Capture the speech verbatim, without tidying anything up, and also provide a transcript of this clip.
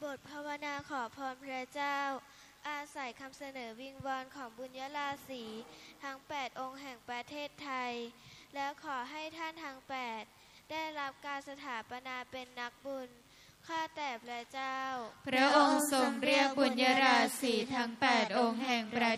ทภาวนาขอพรพระเจ้าอาศัยคำเสนอวิงวอนของบุญยราศีทั้งแปดองค์แห่งประเทศไทยแล้วขอให้ท่านทั้งแปดได้รับการสถาปนาเป็นนักบุญข้าแต่พระเจ้าพระองค์ทรงเรียกบุญยราศีทั้งแปดองค์แห่งประ